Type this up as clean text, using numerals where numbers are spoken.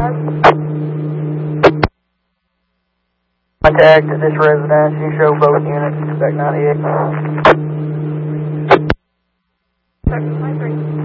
Contact at this residence. You show both units. Expect 98.